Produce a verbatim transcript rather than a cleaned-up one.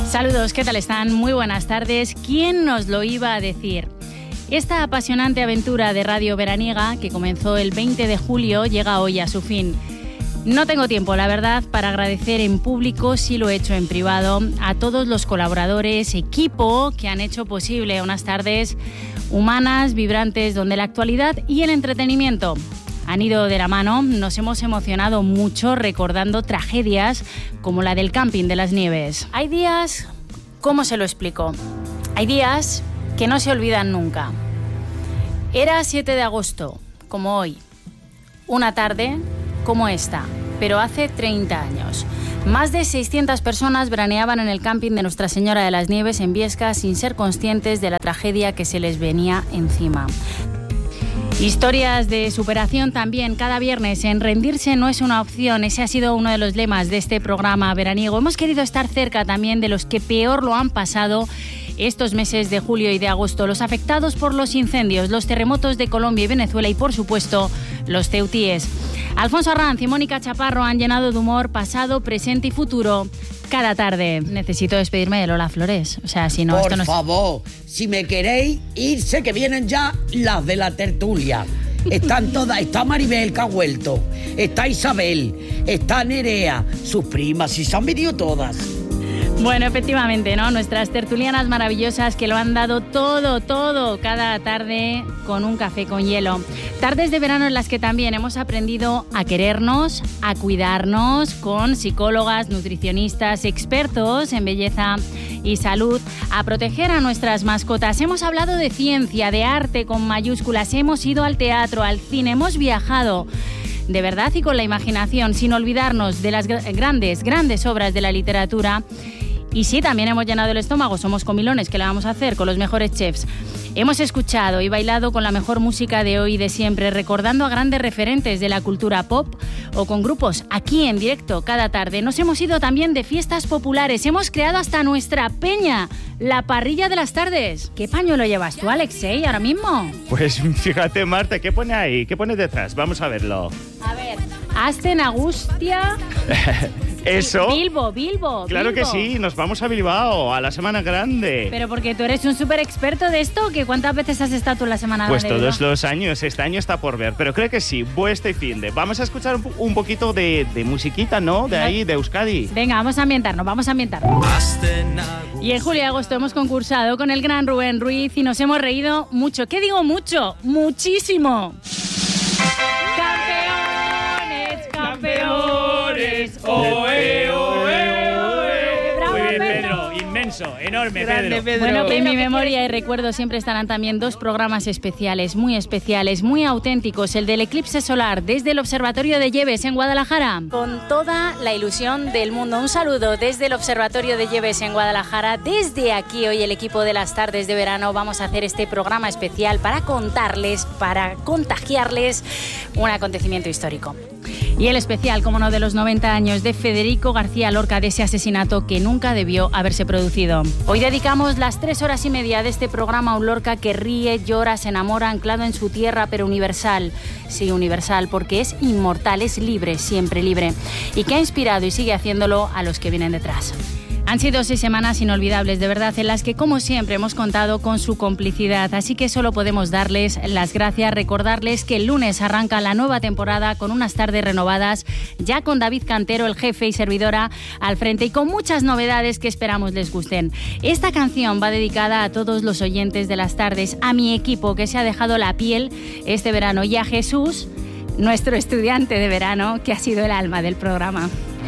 Saludos, ¿qué tal están? Muy buenas tardes. ¿Quién nos lo iba a decir? Esta apasionante aventura de Radio Veraniega, que comenzó el veinte de julio, llega hoy a su fin. No tengo tiempo, la verdad, para agradecer en público, sí lo he hecho en privado, a todos los colaboradores, equipo que han hecho posible unas tardes humanas, vibrantes, donde la actualidad y el entretenimiento han ido de la mano. Nos hemos emocionado mucho recordando tragedias como la del camping de las Nieves. Hay días, ¿cómo se lo explico? Hay días que no se olvidan nunca. Era siete de agosto, como hoy. Una tarde como esta, pero hace treinta años. Más de seiscientas personas veraneaban en el camping de Nuestra Señora de las Nieves en Biesca sin ser conscientes de la tragedia que se les venía encima. Historias de superación también cada viernes en Rendirse no es una opción. Ese ha sido uno de los lemas de este programa veraniego. Hemos querido estar cerca también de los que peor lo han pasado estos meses de julio y de agosto, los afectados por los incendios, los terremotos de Colombia y Venezuela y, por supuesto, los ceutíes. Alfonso Arranz y Mónica Chaparro han llenado de humor pasado, presente y futuro cada tarde. Necesito despedirme de Lola Flores. O sea, si no, Por esto no es... favor, si me queréis irse, que vienen ya las de la tertulia. Están todas, está Maribel, que ha vuelto, está Isabel, está Nerea, sus primas, y se han venido todas. Bueno, efectivamente, ¿no? Nuestras tertulianas maravillosas que lo han dado todo, todo, cada tarde con un café con hielo. Tardes de verano en las que también hemos aprendido a querernos, a cuidarnos con psicólogas, nutricionistas, expertos en belleza y salud, a proteger a nuestras mascotas. Hemos hablado de ciencia, de arte con mayúsculas, hemos ido al teatro, al cine, hemos viajado de verdad y con la imaginación, sin olvidarnos de las grandes, grandes obras de la literatura. Y sí, también hemos llenado el estómago, somos comilones, ¿qué le vamos a hacer con los mejores chefs? Hemos escuchado y bailado con la mejor música de hoy y de siempre, recordando a grandes referentes de la cultura pop o con grupos aquí en directo cada tarde. Nos hemos ido también de fiestas populares, hemos creado hasta nuestra peña, la parrilla de las tardes. ¿Qué pañuelo llevas tú, Alexei, ahora mismo? Pues fíjate, Marta, ¿qué pone ahí? ¿Qué pone detrás? Vamos a verlo. A ver, Asten Agustia... Eso. Bilbo, Bilbo. Claro Bilbo. que sí, nos vamos a Bilbao, a la Semana Grande. Pero porque tú eres un súper experto de esto, ¿que cuántas veces has estado tú en la Semana Pues Grande? todos los años, este año está por ver, pero creo que sí, este fin de. Vamos a escuchar un, un poquito de, de musiquita, ¿no? De ahí, de Euskadi. Venga, vamos a ambientarnos, vamos a ambientarnos. Y en julio y agosto hemos concursado con el gran Rubén Ruiz y nos hemos reído mucho. ¿Qué digo mucho? ¡Muchísimo! ¡Campeones, campeones! ¡Oe, oe, oe! ¡Bravo, Muy bien, Pedro! Pedro, inmenso, enorme, Grande, Pedro. Bueno, en mi memoria y recuerdo siempre estarán también dos programas especiales, muy especiales, muy auténticos. El del eclipse solar desde el Observatorio de Lleves en Guadalajara. Con toda la ilusión del mundo. Un saludo desde el Observatorio de Lleves en Guadalajara. Desde aquí hoy el equipo de las tardes de verano vamos a hacer este programa especial para contarles, para contagiarles un acontecimiento histórico. Y el especial, como no, de los noventa años de Federico García Lorca, de ese asesinato que nunca debió haberse producido. Hoy dedicamos las tres horas y media de este programa a un Lorca que ríe, llora, se enamora, anclado en su tierra, pero universal. Sí, universal, porque es inmortal, es libre, siempre libre. Y que ha inspirado y sigue haciéndolo a los que vienen detrás. Han sido seis semanas inolvidables, de verdad, en las que, como siempre, hemos contado con su complicidad. Así que solo podemos darles las gracias, recordarles que el lunes arranca la nueva temporada con unas tardes renovadas, ya con David Cantero, el jefe y servidora, al frente y con muchas novedades que esperamos les gusten. Esta canción va dedicada a todos los oyentes de las tardes, a mi equipo que se ha dejado la piel este verano y a Jesús, nuestro estudiante de verano, que ha sido el alma del programa.